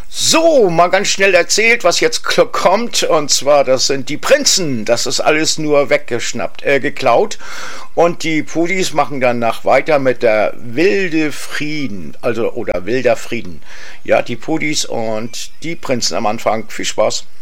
So, mal ganz schnell erzählt, was jetzt kommt. Und zwar, das sind die Prinzen. Das ist alles nur geklaut. Und die Pudis machen danach weiter mit der Wilde Frieden. Oder Wilder Frieden. Ja, die Pudis und die Prinzen am Anfang. Viel Spaß.